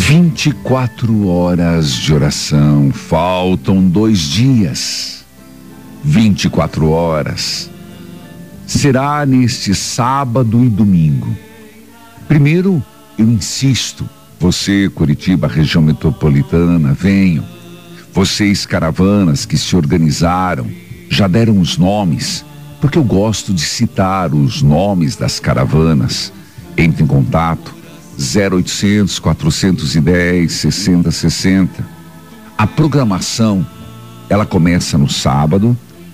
24 horas de oração, faltam 2 dias. 24 horas. Será neste sábado e domingo. Primeiro, eu insisto, você, Curitiba, região metropolitana, venham. Vocês, caravanas que se organizaram, já deram os nomes, porque eu gosto de citar os nomes das caravanas. Entre em contato, 0800 410 6060. A programação, ela começa no sábado,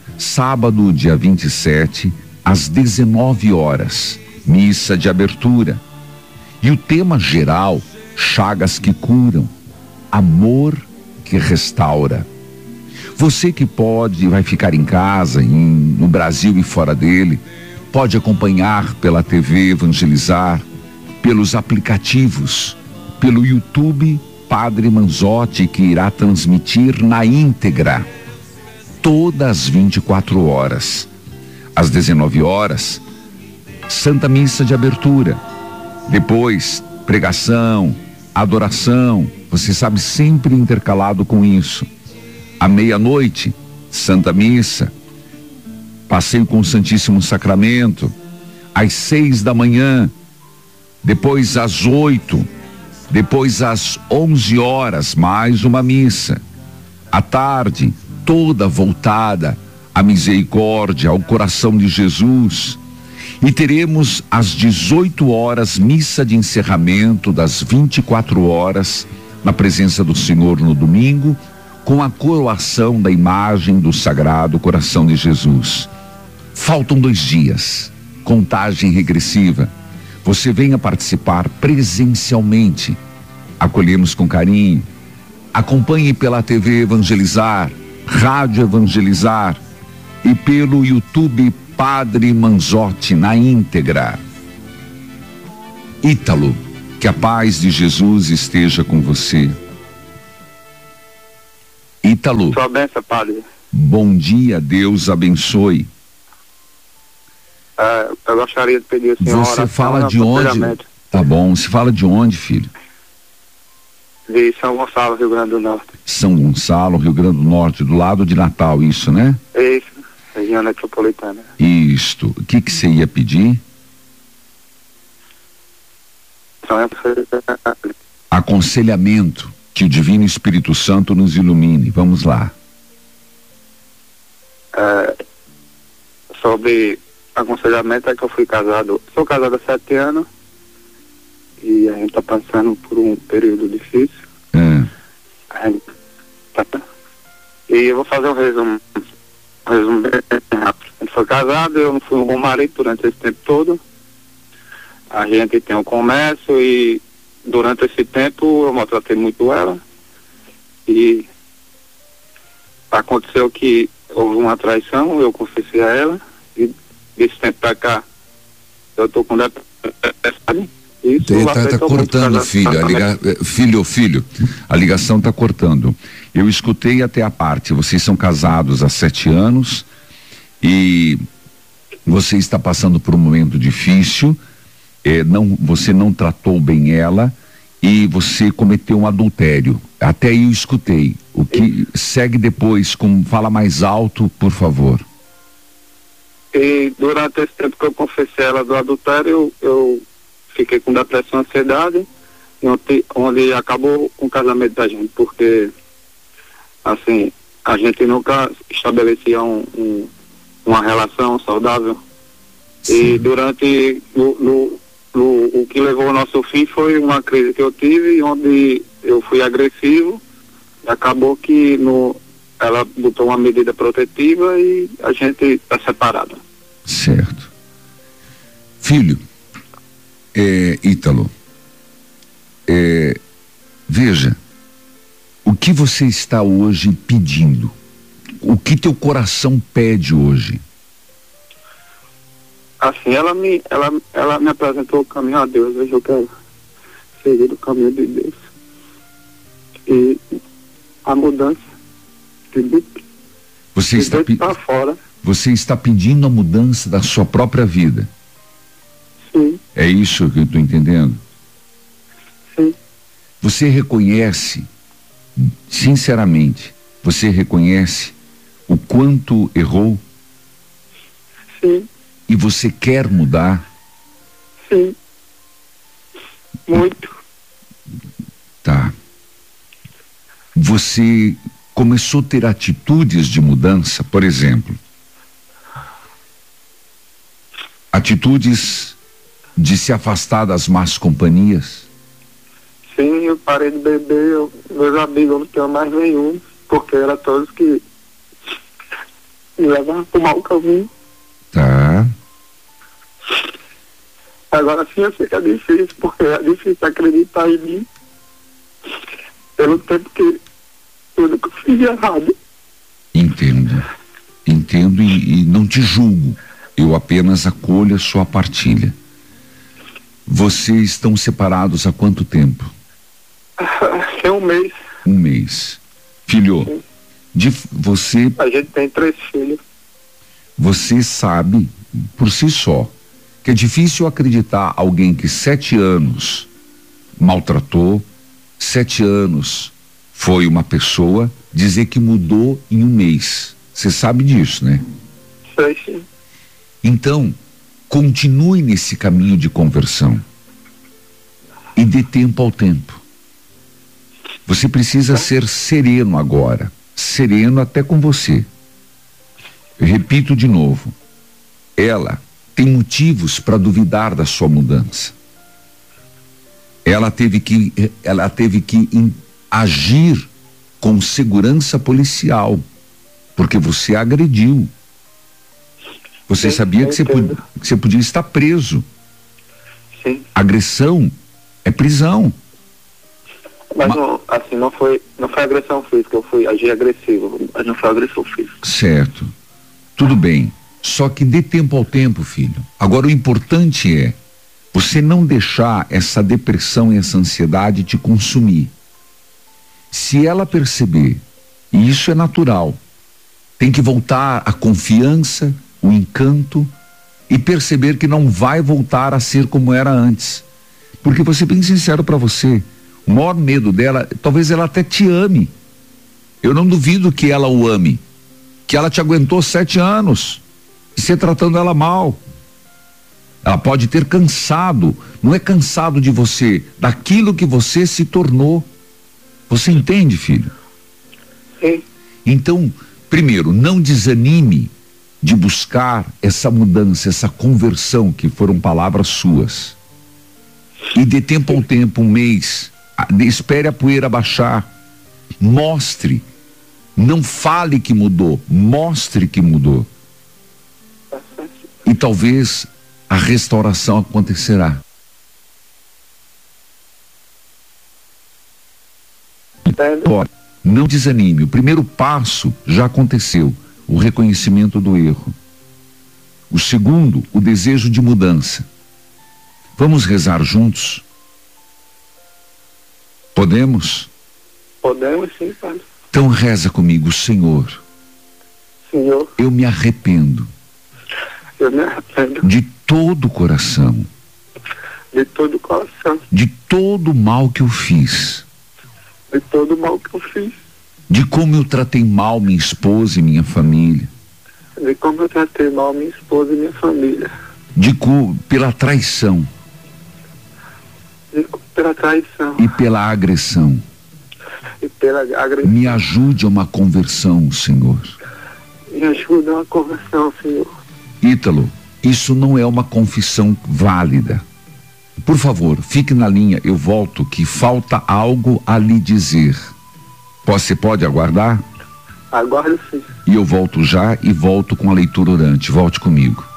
dia 27, às 19 horas, missa de abertura. E o tema geral, chagas que curam, amor que restaura. Você que pode, vai ficar em casa, no Brasil e fora dele, pode acompanhar pela TV Evangelizar, pelos aplicativos, pelo YouTube Padre Manzotti, que irá transmitir na íntegra, todas as 24 horas. Às 19 horas, Santa Missa de abertura. Depois, pregação, adoração, você sabe, sempre intercalado com isso. À meia-noite, Santa Missa, passeio com o Santíssimo Sacramento. Às 6 da manhã, depois às 8, depois às 11 horas, mais uma missa. À tarde, toda voltada à misericórdia, ao coração de Jesus. E teremos às 18 horas, missa de encerramento das 24 horas, na presença do Senhor no domingo, com a coroação da imagem do Sagrado Coração de Jesus. Faltam 2 dias, contagem regressiva. Você venha participar presencialmente. Acolhemos com carinho. Acompanhe pela TV Evangelizar, Rádio Evangelizar e pelo YouTube Padre Manzotti na íntegra. Ítalo, que a paz de Jesus esteja com você. Ítalo. Sua bênção, Padre. Bom dia, Deus abençoe. Eu gostaria de pedir ao senhor Você oração, fala de onde? Tá bom, você fala de onde, filho? De São Gonçalo, Rio Grande do Norte. São Gonçalo, Rio Grande do Norte, do lado de Natal, isso, né? Isso, região metropolitana. Isto. O que você ia pedir? Aconselhamento, que o Divino Espírito Santo nos ilumine. Vamos lá. Sobre aconselhamento, é que eu fui casado, sou casado há 7 anos e a gente tá passando por um período difícil. E eu vou fazer um resumo bem rápido. A gente foi casado, eu não fui um bom marido durante esse tempo todo. A gente tem um comércio e durante esse tempo eu maltratei muito ela e aconteceu que houve uma traição, eu confessei a ela e desse tempo pra cá eu tô com depressão. Isso tá cortando, filho. Filho, a ligação tá cortando. Eu escutei até a parte. Vocês são casados há 7 anos e você está passando por um momento difícil. Você não tratou bem ela e você cometeu um adultério. Até aí eu escutei. O que segue depois? Fala mais alto, por favor. E durante esse tempo que eu confessei ela do adultério, eu fiquei com depressão, ansiedade, onde acabou com o casamento da gente, porque assim, a gente nunca estabelecia uma relação saudável. Sim. E durante o que levou ao nosso fim foi uma crise que eu tive, onde eu fui agressivo, e acabou que ela botou uma medida protetiva e a gente está separado. Certo. Filho, Ítalo, veja, o que você está hoje pedindo? O que teu coração pede hoje? Assim, ela me apresentou o caminho a Deus. Hoje eu quero seguir o caminho de Deus. E a mudança de Você está pedindo a mudança da sua própria vida? Sim. É isso que eu estou entendendo? Sim. Você reconhece, sinceramente, você reconhece o quanto errou? Sim. E você quer mudar? Sim. Muito. Tá. Você começou a ter atitudes de mudança, por exemplo, atitudes de se afastar das más companhias? Sim, eu parei de beber, meus amigos eu não tenho mais nenhum, porque era todos que me levavam para o mau caminho. Tá. Agora sim eu sei que é difícil, porque é difícil acreditar em mim pelo tempo que tudo que eu fiz de errado. Entendo e não te julgo, eu apenas acolho a sua partilha. Vocês estão separados há quanto tempo? É um mês. Um mês. Filho, você... A gente tem 3 filhos. Você sabe, por si só, que é difícil acreditar alguém que 7 anos maltratou, 7 anos foi uma pessoa, dizer que mudou em um mês. Você sabe disso, né? Sei, sim. Então, continue nesse caminho de conversão e dê tempo ao tempo. Você precisa ser sereno agora, sereno até com você. Eu repito de novo, ela tem motivos para duvidar da sua mudança. Ela teve que agir com segurança policial, porque você a agrediu. Você sabia que você podia estar preso. Sim. Agressão é prisão. Mas não, assim, não foi agressão física, eu fui agir agressivo, mas não foi agressão física. Certo. Tudo bem. Só que dê tempo ao tempo, filho. Agora o importante é você não deixar essa depressão e essa ansiedade te consumir. Se ela perceber, e isso é natural, tem que voltar a confiança, o encanto e perceber que não vai voltar a ser como era antes. Porque vou ser bem sincero para você, o maior medo dela, talvez ela até te ame. Eu não duvido que ela o ame, que ela te aguentou 7 anos, e você tratando ela mal. Ela pode ter cansado, não é cansado de você, daquilo que você se tornou. Você entende, filho? Sim. Então, primeiro, não desanime de buscar essa mudança, essa conversão, que foram palavras suas. E dê tempo ao tempo, um mês, espere a poeira baixar. Mostre, não fale que mudou, mostre que mudou. E talvez a restauração acontecerá. Não desanime, o primeiro passo já aconteceu, o reconhecimento do erro. O segundo, o desejo de mudança. Vamos rezar juntos? Podemos? Podemos sim, Padre. Então reza comigo, Senhor. Senhor, Eu me arrependo eu me arrependo de todo o coração, de todo o coração, de todo o mal que eu fiz, de todo o mal que eu fiz, de como eu tratei mal minha esposa e minha família, de como eu tratei mal minha esposa e minha família, pela traição pela traição e pela agressão. e pela agressão. Me ajude a uma conversão, Senhor. Me ajuda a uma conversão, Senhor. Ítalo, isso não é uma confissão válida. Por favor, fique na linha, eu volto, que falta algo a lhe dizer. Você pode aguardar? Aguardo sim. E eu volto já e volto com a leitura orante. Volte comigo.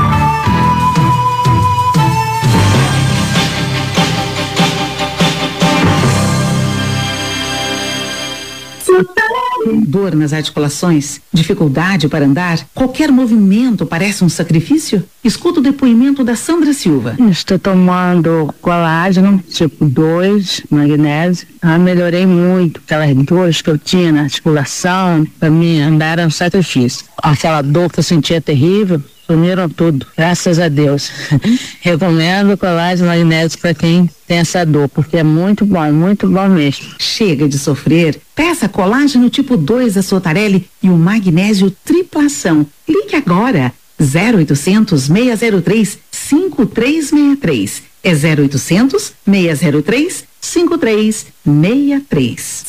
Dor nas articulações, dificuldade para andar, qualquer movimento parece um sacrifício? Escuta o depoimento da Sandra Silva. Estou tomando colágeno, tipo 2, magnésio. Melhorei muito aquelas dores que eu tinha na articulação. Para mim, andar era um sacrifício. Aquela dor que eu sentia terrível, sumiram tudo, graças a Deus. Recomendo colágeno magnésio para quem tem essa dor, porque é muito bom mesmo. Chega de sofrer. Peça colágeno tipo 2 da Sotarelli e o magnésio triplação. Ligue agora. 0800 603 5363. É 0800 603 5363.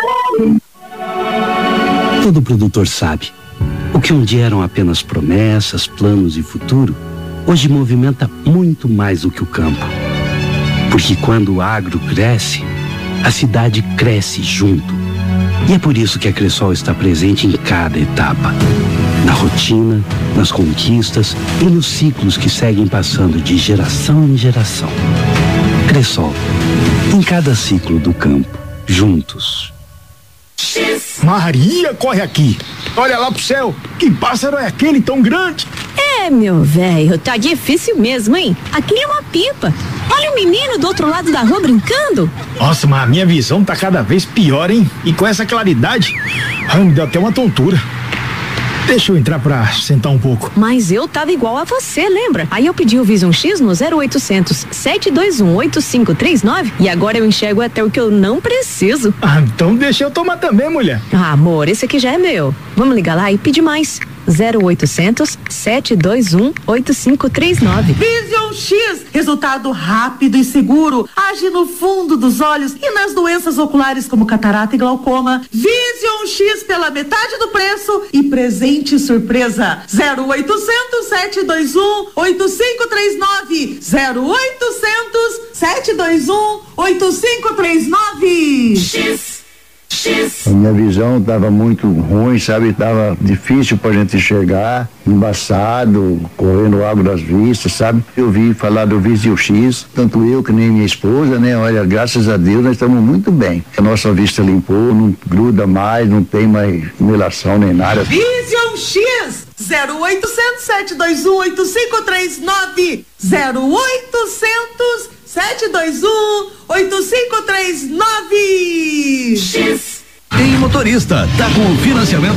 Todo produtor sabe. O que um dia eram apenas promessas, planos e futuro, hoje movimenta muito mais do que o campo. Porque quando o agro cresce, a cidade cresce junto. E é por isso que a Cressol está presente em cada etapa. Na rotina, nas conquistas e nos ciclos que seguem passando de geração em geração. Cressol, em cada ciclo do campo, juntos. Maria, corre aqui. Olha lá pro céu. Que pássaro é aquele tão grande? É, meu velho, tá difícil mesmo, hein? Aqui é uma pipa. Olha o menino do outro lado da rua brincando. Nossa, mas a minha visão tá cada vez pior, hein? E com essa claridade, me deu até uma tontura. Deixa eu entrar pra sentar um pouco. Mas eu tava igual a você, lembra? Aí eu pedi o Vision X no 0800 721 8539 e agora eu enxergo até o que eu não preciso. Então deixa eu tomar também, mulher. Amor, esse aqui já é meu. Vamos ligar lá e pedir mais. 0800 721 8539. Vision X, resultado rápido e seguro, age no fundo dos olhos e nas doenças oculares como catarata e glaucoma. Vision X pela metade do preço e presente surpresa. 0800 721 8539. 0800 721 8539. A minha visão estava muito ruim, sabe? Estava difícil para a gente enxergar, embaçado, correndo água das vistas, sabe? Eu vi falar do Vision X, tanto eu que nem minha esposa, né? Olha, graças a Deus nós estamos muito bem. A nossa vista limpou, não gruda mais, não tem mais melação nem nada. Vision X 0800 721 8539. 0800 721 8539. Ei, motorista, tá com o financiamento